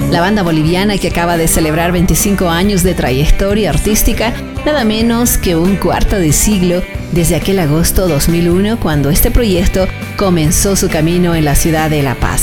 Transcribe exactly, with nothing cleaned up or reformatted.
La banda boliviana, que acaba de celebrar veinticinco años de trayectoria artística, nada menos que un cuarto de siglo desde aquel agosto dos mil uno, cuando este proyecto comenzó su camino en la ciudad de La Paz.